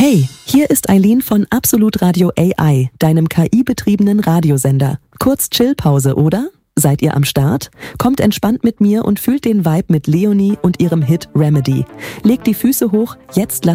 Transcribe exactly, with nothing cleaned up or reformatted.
Hey, hier ist Eileen von Absolut Radio A I, deinem K I-betriebenen Radiosender. Kurz Chillpause, oder? Seid ihr am Start? Kommt entspannt mit mir und fühlt den Vibe mit Leonie und ihrem Hit Remedy. Legt die Füße hoch, jetzt lasst